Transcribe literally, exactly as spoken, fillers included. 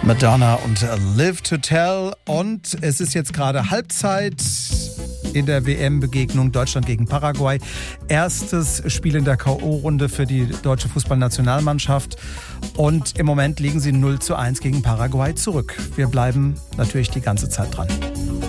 Madonna und Live to Tell. Und es ist jetzt gerade Halbzeit in der W M-Begegnung Deutschland gegen Paraguay. Erstes Spiel in der K O-Runde für die deutsche Fußballnationalmannschaft. Und im Moment liegen sie null zu eins gegen Paraguay zurück. Wir bleiben natürlich die ganze Zeit dran.